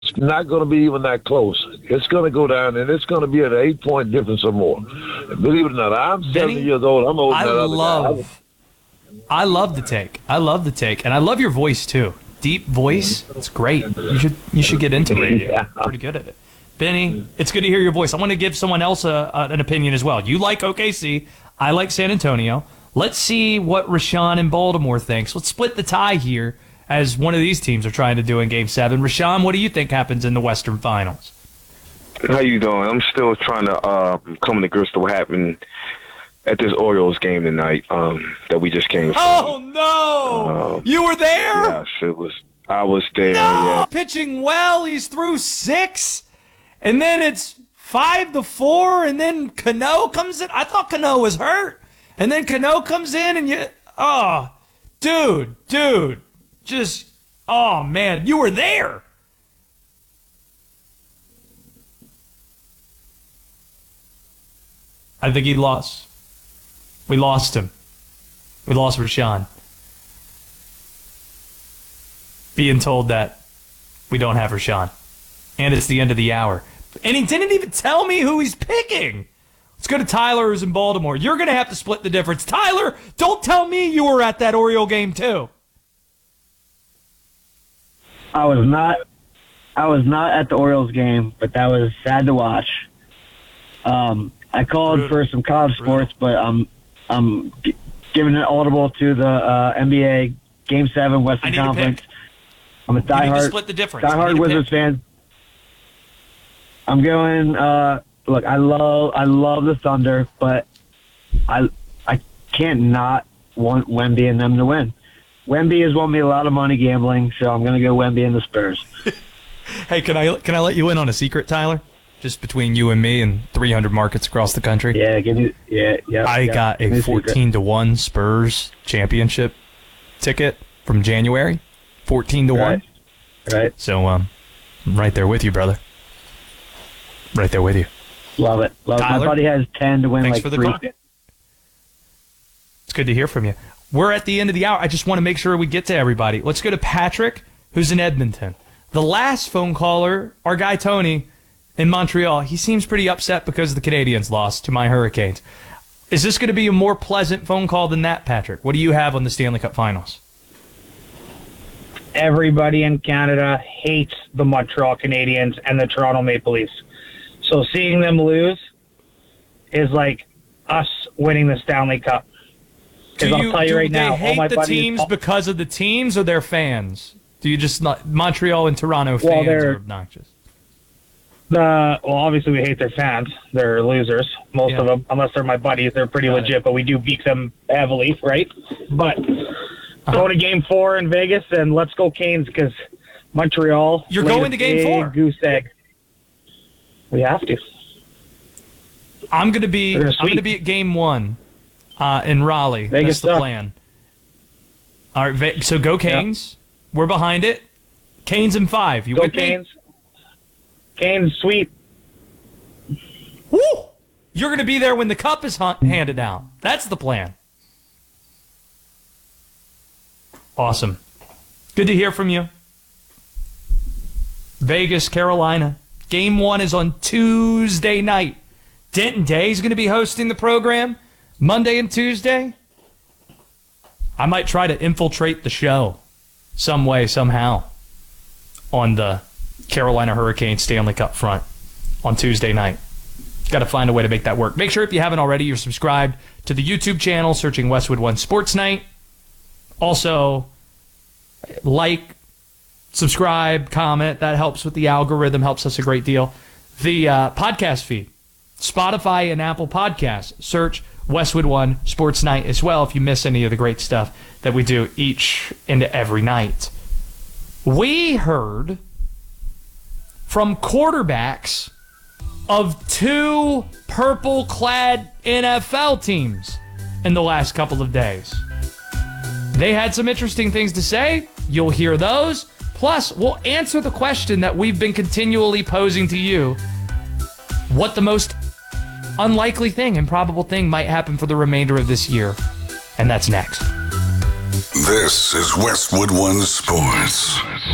It's not going to be even that close. It's going to go down, and it's going to be an 8-point difference or more. And believe it or not, I'm 70 years old. I'm older than that other guy. I love the take. I love the take, and I love your voice too. Deep voice. It's great. You should get into radio. Yeah. Pretty good at it. Benny, it's good to hear your voice. I want to give someone else an opinion as well. You like OKC. I like San Antonio. Let's see what Rashawn in Baltimore thinks. Let's split the tie here, as one of these teams are trying to do in Game 7. Rashawn, what do you think happens in the Western Finals? How you doing? I'm still trying to come to grips to what happened at this Orioles game tonight that we just came from. Oh, no! You were there? Yes, I was there. No! Yeah. Pitching well. He's through 6. And then it's 5-4, and then Cano comes in. I thought Cano was hurt. And then Cano comes in, and dude. Just, oh, man, you were there. I think he lost. We lost him. We lost Rashawn. Being told that we don't have Rashawn. And it's the end of the hour. And he didn't even tell me who he's picking. Let's go to Tyler, who's in Baltimore. You're going to have to split the difference. Tyler, don't tell me you were at that Oriole game, too. I was not at the Orioles game, but that was sad to watch. I called for some college sports, but I'm giving an audible to the NBA Game 7 Western Conference. I'm a diehard Wizards fan. I'm going. Look, I love the Thunder, but I can't not want Wemby and them to win. Wemby has won me a lot of money gambling, so I'm going to go Wemby and the Spurs. Hey, can I let you in on a secret, Tyler? Just between you and me and 300 markets across the country. Yeah, I got a 14-1 Spurs championship ticket from January. 14-1. Right. So I'm right there with you, brother. Right there with you. Love it. Tyler, my buddy has 10 to win thanks like for the 3. call. It's good to hear from you. We're at the end of the hour. I just want to make sure we get to everybody. Let's go to Patrick, who's in Edmonton. The last phone caller, our guy Tony in Montreal, he seems pretty upset because the Canadians lost to my Hurricanes. Is this going to be a more pleasant phone call than that, Patrick? What do you have on the Stanley Cup Finals? Everybody in Canada hates the Montreal Canadiens and the Toronto Maple Leafs. So seeing them lose is like us winning the Stanley Cup. Because I'll tell you right now, do they hate the teams because of the teams or their fans? Do you just not Montreal and Toronto fans are obnoxious? Obviously we hate their fans. They're losers, most of them. Unless they're my buddies, they're pretty legit. But we do beat them heavily, right? But go to Game 4 in Vegas and let's go Canes because Montreal. You're going to Game 4. Goose egg. We have to. I'm going to be at Game 1 in Raleigh. Vegas That's the plan. All right, so go Canes. Yep. We're behind it. Canes in 5. You with Canes. Me? Canes sweep. Woo! You're going to be there when the cup is handed out. That's the plan. Awesome. Good to hear from you. Vegas, Carolina. Game 1 is on Tuesday night. Denton Day is going to be hosting the program Monday and Tuesday. I might try to infiltrate the show some way, somehow on the Carolina Hurricanes Stanley Cup front on Tuesday night. Got to find a way to make that work. Make sure if you haven't already, you're subscribed to the YouTube channel, searching Westwood One Sports Night. Also, like, subscribe, comment. That helps with the algorithm, helps us a great deal. The podcast feed, Spotify and Apple Podcasts. Search Westwood One Sports Night as well if you miss any of the great stuff that we do each and every night. We heard from quarterbacks of 2 purple-clad NFL teams in the last couple of days. They had some interesting things to say. You'll hear those. Plus, we'll answer the question that we've been continually posing to you. What the most unlikely thing, improbable thing might happen for the remainder of this year. And that's next. This is Westwood One Sports.